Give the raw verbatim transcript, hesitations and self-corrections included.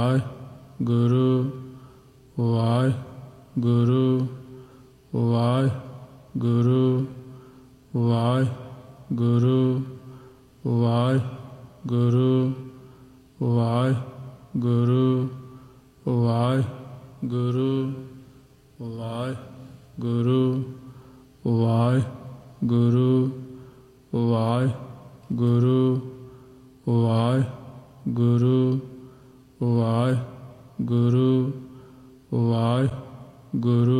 Waheguru Waheguru Waheguru Waheguru Waheguru Waheguru Waheguru Waheguru Waheguru Waheguru Waheguru Waheguru Waheguru